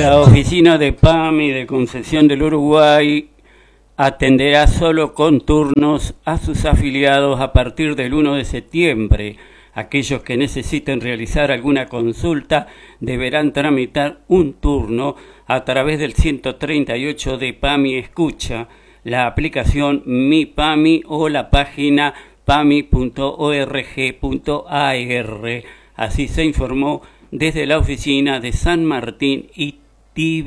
La oficina de PAMI de Concepción del Uruguay atenderá solo con turnos a sus afiliados a partir del 1 de septiembre. Aquellos que necesiten realizar alguna consulta deberán tramitar un turno a través del 138 de PAMI Escucha, la aplicación Mi PAMI o la página pami.org.ar. Así se informó desde la oficina de San Martín y Tibes.